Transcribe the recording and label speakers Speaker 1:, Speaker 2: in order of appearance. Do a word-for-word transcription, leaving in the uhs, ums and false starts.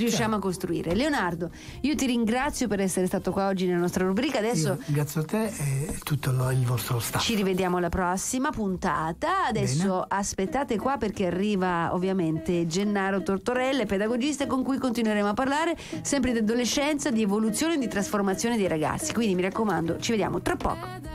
Speaker 1: riusciamo certo. a costruire. Leonardo, io ti ringrazio per essere stato qua oggi nella nostra rubrica. Adesso
Speaker 2: io ringrazio a te e tutto il vostro staff.
Speaker 1: Ci rivediamo alla prossima puntata. Adesso Bene. aspettate qua, perché arriva ovviamente Gennaro Tortorella, pedagogista, con cui continueremo a parlare sempre di adolescenza, di evoluzione e di trasformazione dei ragazzi. Quindi mi raccomando, ci vediamo tra poco.